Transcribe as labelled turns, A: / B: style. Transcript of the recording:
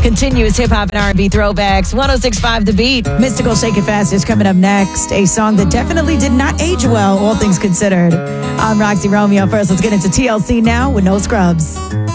A: Continuous hip-hop and R&B throwbacks. 106.5 The Beat.
B: Mystical Shake It Fast is coming up next. A song that definitely did not age well, all things considered. I'm Roxy Romeo. First, let's get into TLC now with No Scrubs.